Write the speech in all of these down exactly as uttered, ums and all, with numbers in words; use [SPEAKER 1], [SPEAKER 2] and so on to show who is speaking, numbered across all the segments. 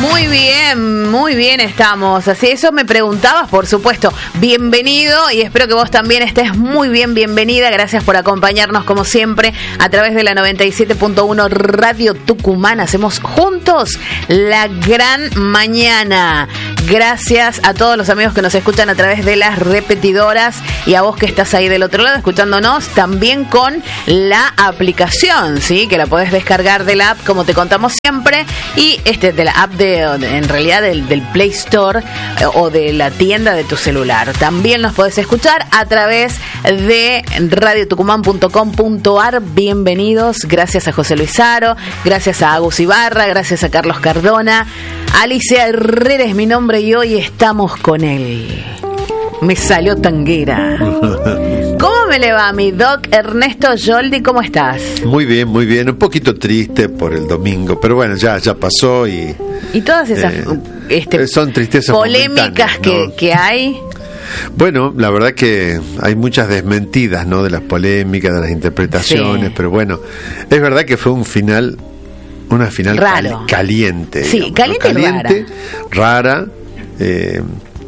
[SPEAKER 1] Muy bien, muy bien estamos. Así, eso me preguntabas, por supuesto. Bienvenido y espero que vos también estés muy bien, bienvenida. Gracias por acompañarnos como siempre a través de la noventa y siete punto uno Radio Tucumán. Hacemos juntos la gran mañana. Gracias a todos los amigos que nos escuchan a través de las repetidoras y a vos que estás ahí del otro lado escuchándonos también con la aplicación, ¿sí? Que la podés descargar de la app como te contamos siempre, y este de la app de, en realidad del, del Play Store eh, o de la tienda de tu celular. También nos podés escuchar a través de radio tucumán punto com punto ar. Bienvenidos, gracias a José Luis Aro, gracias a Agus Ibarra, gracias a Carlos Cardona. Alicia Herrera es mi nombre y hoy estamos con él. Me salió tanguera. ¿Cómo me le va mi doc Ernesto Yoldi? ¿Cómo estás?
[SPEAKER 2] Muy bien, muy bien. Un poquito triste por el domingo, pero bueno, ya ya pasó y...
[SPEAKER 1] Y todas esas eh, este,
[SPEAKER 2] son tristezas
[SPEAKER 1] polémicas que,
[SPEAKER 2] ¿no?
[SPEAKER 1] que hay.
[SPEAKER 2] Bueno, la verdad que hay muchas desmentidas, ¿no? De las polémicas, de las interpretaciones, sí. Pero bueno, es verdad que fue un final... Una final
[SPEAKER 1] Raro.
[SPEAKER 2] Cal- caliente.
[SPEAKER 1] Sí,
[SPEAKER 2] digamos,
[SPEAKER 1] caliente,
[SPEAKER 2] ¿no? Caliente, rara. rara eh,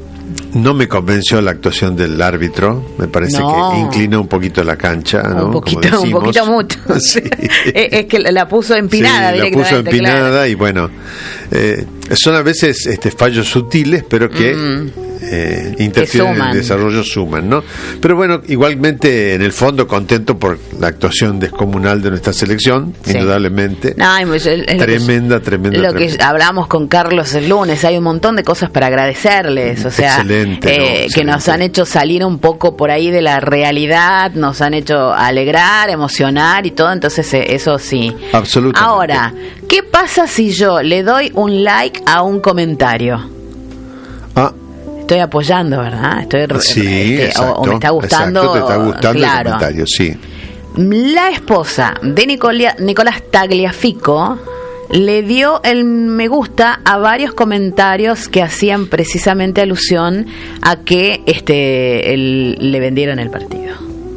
[SPEAKER 2] no me convenció la actuación del árbitro. Me parece no. que inclinó un poquito la cancha, ¿no?
[SPEAKER 1] Un poquito, un poquito mucho.
[SPEAKER 2] Sí.
[SPEAKER 1] Es que la puso empinada.
[SPEAKER 2] Sí, la puso empinada, claro. Y bueno, eh, son a veces este, fallos sutiles, pero que... Mm. Eh, interfieren en el desarrollo, suman, ¿no? Pero bueno, igualmente en el fondo contento por la actuación descomunal de nuestra selección, sí. Indudablemente. No, es, es tremenda,
[SPEAKER 1] lo que,
[SPEAKER 2] tremenda.
[SPEAKER 1] Lo
[SPEAKER 2] tremenda.
[SPEAKER 1] que hablamos con Carlos el lunes, hay un montón de cosas para agradecerles, o sea,
[SPEAKER 2] excelente,
[SPEAKER 1] eh,
[SPEAKER 2] no,
[SPEAKER 1] que
[SPEAKER 2] excelente.
[SPEAKER 1] Nos han hecho salir un poco por ahí de la realidad, nos han hecho alegrar, emocionar y todo, entonces eh, eso sí.
[SPEAKER 2] Absolutamente.
[SPEAKER 1] Ahora, ¿qué pasa si yo le doy un like a un comentario?
[SPEAKER 2] Ah.
[SPEAKER 1] Estoy apoyando, ¿verdad? Estoy
[SPEAKER 2] sí,
[SPEAKER 1] este,
[SPEAKER 2] exacto,
[SPEAKER 1] o, o me está gustando.
[SPEAKER 2] Exacto, te está gustando,
[SPEAKER 1] claro.
[SPEAKER 2] El comentario, sí.
[SPEAKER 1] La esposa de Nicolia, Nicolás Tagliafico le dio el me gusta a varios comentarios que hacían precisamente alusión a que este el, le vendieron el partido.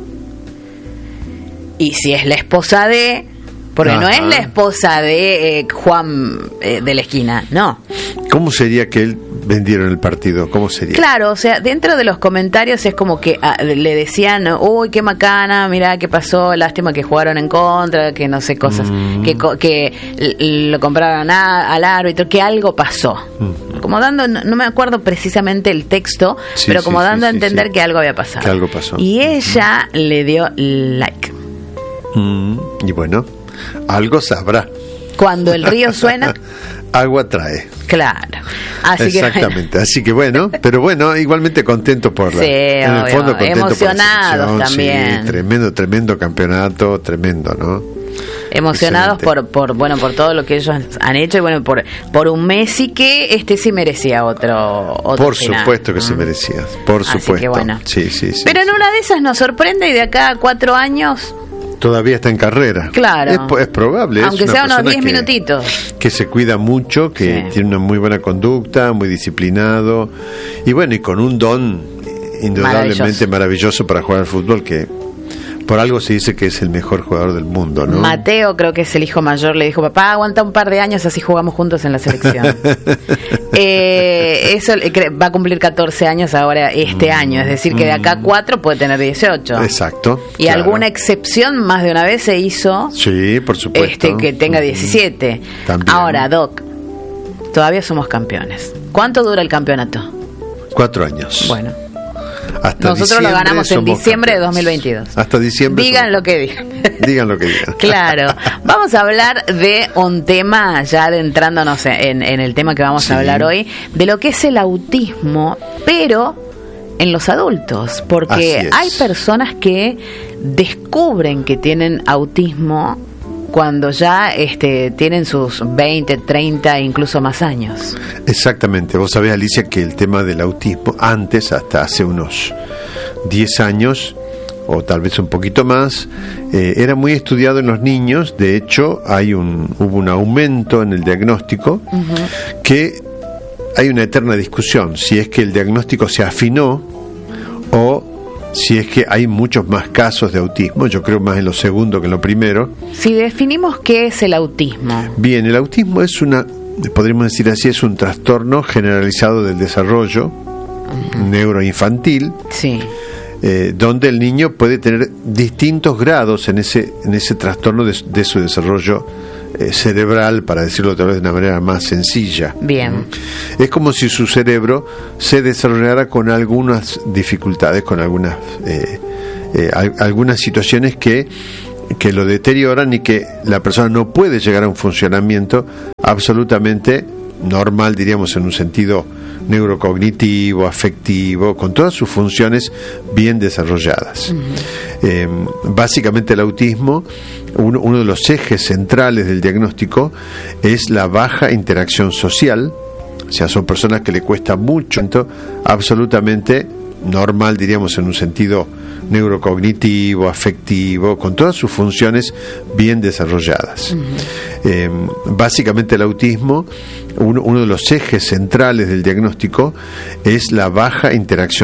[SPEAKER 1] Y si es la esposa de... Porque Ajá. no es la esposa de eh, Juan eh, de la esquina, no.
[SPEAKER 2] ¿Cómo sería que él vendieron el partido? ¿Cómo sería?
[SPEAKER 1] Claro, o sea, dentro de los comentarios es como que ah, le decían, uy, qué macana, mirá qué pasó, lástima que jugaron en contra, que no sé, cosas, mm. que, que lo compraron a, al árbitro, que algo pasó. Mm. Como dando, no, no me acuerdo precisamente el texto, sí, pero como sí, dando sí, a entender sí. que algo había pasado.
[SPEAKER 2] Que algo pasó.
[SPEAKER 1] Y ella mm. le dio like.
[SPEAKER 2] Mm. Y bueno... algo sabrá.
[SPEAKER 1] Cuando el río suena,
[SPEAKER 2] agua trae.
[SPEAKER 1] Claro. Así
[SPEAKER 2] Exactamente.
[SPEAKER 1] Que...
[SPEAKER 2] Así que bueno, pero bueno, igualmente contento por la.
[SPEAKER 1] Sí,
[SPEAKER 2] en
[SPEAKER 1] obvio.
[SPEAKER 2] el fondo contento
[SPEAKER 1] Emocionados
[SPEAKER 2] por la
[SPEAKER 1] también.
[SPEAKER 2] Sí, tremendo, tremendo campeonato, tremendo, ¿no?
[SPEAKER 1] Emocionados por, por bueno por todo lo que ellos han hecho y bueno por por un Messi que este sí merecía otro otro
[SPEAKER 2] por
[SPEAKER 1] final.
[SPEAKER 2] Supuesto que
[SPEAKER 1] ¿no?
[SPEAKER 2] se merecía, por
[SPEAKER 1] Así
[SPEAKER 2] supuesto.
[SPEAKER 1] Que bueno.
[SPEAKER 2] Sí, sí, sí.
[SPEAKER 1] Pero en una de esas nos sorprende y de acá a cuatro años
[SPEAKER 2] todavía está en carrera.
[SPEAKER 1] Claro.
[SPEAKER 2] Es, es probable.
[SPEAKER 1] Aunque
[SPEAKER 2] es
[SPEAKER 1] sea
[SPEAKER 2] una
[SPEAKER 1] unos diez
[SPEAKER 2] que,
[SPEAKER 1] minutitos.
[SPEAKER 2] Que se cuida mucho, que sí. tiene una muy buena conducta, muy disciplinado. Y bueno, y con un don indudablemente maravilloso, maravilloso para jugar al fútbol, que por algo se dice que es el mejor jugador del mundo, ¿no?
[SPEAKER 1] Mateo, creo que es el hijo mayor, le dijo, papá, aguanta un par de años, así jugamos juntos en la selección. eh, eso va a cumplir catorce años ahora este mm, año, es decir, que de acá a cuatro puede tener dieciocho.
[SPEAKER 2] Exacto.
[SPEAKER 1] Y claro. Alguna excepción más de una vez se hizo.
[SPEAKER 2] Sí, por supuesto.
[SPEAKER 1] Este, que tenga diecisiete.
[SPEAKER 2] También.
[SPEAKER 1] Ahora, Doc, todavía somos campeones. ¿Cuánto dura el campeonato?
[SPEAKER 2] Cuatro años.
[SPEAKER 1] Bueno.
[SPEAKER 2] Hasta
[SPEAKER 1] nosotros lo ganamos en diciembre campeones. de dos mil veintidós.
[SPEAKER 2] Hasta diciembre.
[SPEAKER 1] Digan
[SPEAKER 2] somos...
[SPEAKER 1] lo que digan.
[SPEAKER 2] Digan lo que digan.
[SPEAKER 1] Claro. Vamos a hablar de un tema, ya adentrándonos en, en el tema que vamos sí. a hablar hoy, de lo que es el autismo, pero en los adultos. Porque hay personas que descubren que tienen autismo cuando ya este, tienen sus veinte, treinta, incluso más años.
[SPEAKER 2] Exactamente. Vos sabés, Alicia, que el tema del autismo antes, hasta hace unos diez años, o tal vez un poquito más, eh, era muy estudiado en los niños. De hecho, hay un, hubo un aumento en el diagnóstico, uh-huh. que hay una eterna discusión, si es que el diagnóstico se afinó o si es que hay muchos más casos de autismo. Yo creo más en lo segundo que en lo primero.
[SPEAKER 1] Si definimos qué es el autismo.
[SPEAKER 2] Bien, el autismo es una podríamos decir así, es un trastorno generalizado del desarrollo uh-huh. neuroinfantil,
[SPEAKER 1] sí.
[SPEAKER 2] eh, donde el niño puede tener distintos grados en ese, en ese trastorno de, de su desarrollo eh, cerebral, para decirlo tal vez de una manera más sencilla.
[SPEAKER 1] Bien.
[SPEAKER 2] Es como si su cerebro se desarrollara con algunas dificultades, con algunas eh, eh, algunas situaciones que que lo deterioran y que la persona no puede llegar a un funcionamiento absolutamente normal, diríamos, en un sentido neurocognitivo, afectivo, con todas sus funciones bien desarrolladas. Uh-huh. Eh, básicamente el autismo, uno, uno de los ejes centrales del diagnóstico es la baja interacción social, o sea, son personas que le cuesta mucho, absolutamente normal, diríamos, en un sentido neurocognitivo, afectivo, con todas sus funciones bien desarrolladas. Uh-huh. Eh, básicamente el autismo, uno, uno de los ejes centrales del diagnóstico es la baja interacción